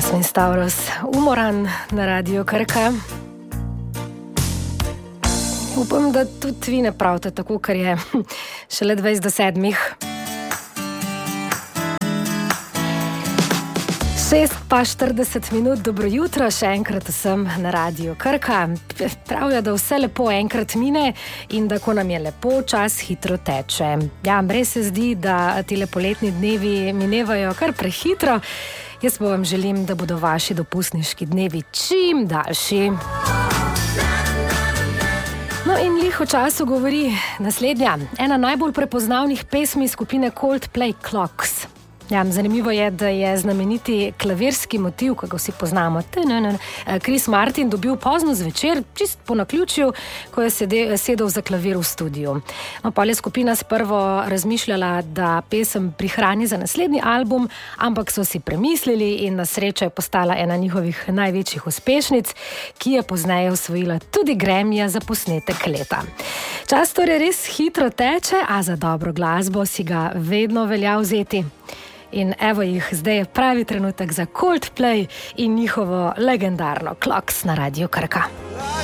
Jasmin Stavros, umoran na Radio Krka. Upam, da tudi vi ne pravite tako, ker je šele 6:40. 6:40, dobro jutro, še enkrat vsem na Radio Krka. Pravijo, da vse lepo enkrat mine in da ko nam je lepo, čas hitro teče. Ja, res se zdi, da ti poletni dnevi minevajo kar prehitro. Jaz pa vam želim, da bodo vaši dopustniški dnevi čim daljši. No in lih o času govori naslednja, ena najbolj prepoznavnih pesmi skupine Coldplay Clocks. Ja, zanimivo je, da je znameniti klavirski motiv, ki ga vsi poznamo, Chris Martin dobil pozno zvečer, čist po naključju, ko je sedel za klavir v studiu. No, pol je skupina sprvo razmišljala, da pesem prihrani za naslednji album, ampak so si premislili in na srečo je postala ena njihovih največjih uspešnic, ki je pozneje osvojila tudi Grammyja za posnetek leta. Čas torej res hitro teče, a za dobro glasbo si ga vedno velja vzeti. In evo jih, zdaj je pravi trenutek za Coldplay in njihovo legendarno Clocks na Radio Krka.